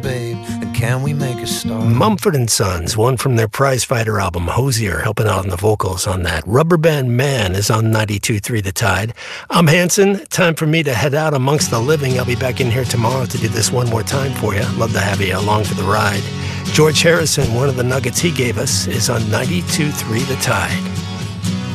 babe, and can we make a start? Mumford & Sons, one from their prizefighter album, Hosier, helping out on the vocals on that. Rubber Band Man is on 92.3 The Tide. I'm Hanson. Time for me to head out amongst the living. I'll be back in here tomorrow to do this one more time for you. Love to have you along for the ride. George Harrison, one of the nuggets he gave us, is on 92.3 The Tide.